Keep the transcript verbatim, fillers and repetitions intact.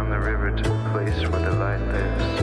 down the river to a place where the light lives.